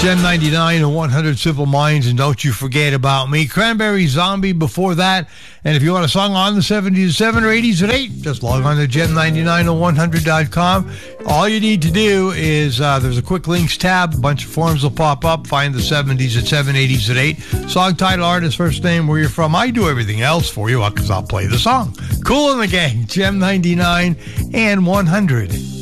Gem 99 and 100 Simple Minds, and Don't You Forget About Me. Cranberry Zombie before that. And if you want a song on the 70s, 7 or 80s at 8, just log on to gem99and100.com. All you need to do is there's a quick links tab. A bunch of forms will pop up. Find the 70s at 7, 80s at 8. Song title, artist, first name, where you're from. I do everything else for you because I'll play the song. Cool in the Gang, Gem 99 and 100.